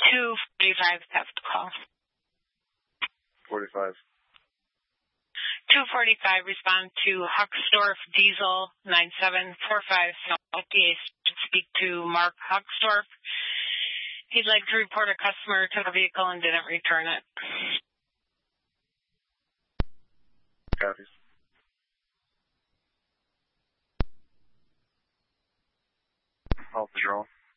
245 theft call. 45. 245, respond to Hucksdorf Diesel 9745 Southeast. Speak to Mark Hucksdorf. He'd like to report a customer took a vehicle and didn't return it. Copies. All patrol.